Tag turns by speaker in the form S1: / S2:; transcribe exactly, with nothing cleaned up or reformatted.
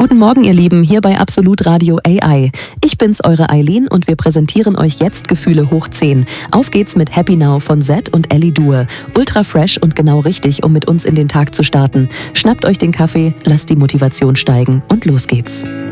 S1: Guten Morgen, ihr Lieben, hier bei Absolut Radio A I. Ich bin's, eure Eileen, und wir präsentieren euch jetzt Gefühle hoch zehn. Auf geht's mit Happy Now von Zed und Ellie Due. Ultra fresh und genau richtig, um mit uns in den Tag zu starten. Schnappt euch den Kaffee, lasst die Motivation steigen und los geht's.